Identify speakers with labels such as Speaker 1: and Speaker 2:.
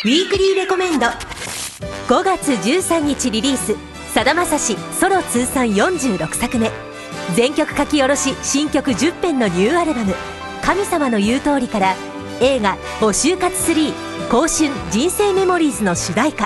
Speaker 1: ウィークリーレコメンド。5月13日リリース、さだまさしソロ通算46作目、全曲書き下ろし新曲10編のニューアルバム「神様の言う通り」から映画「募集活3公春人生メモリーズ」の主題歌